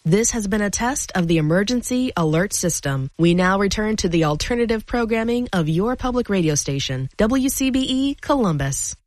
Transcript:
This has been a test of the Emergency Alert System. We now return to the alternative programming of your public radio station, WCBE Columbus.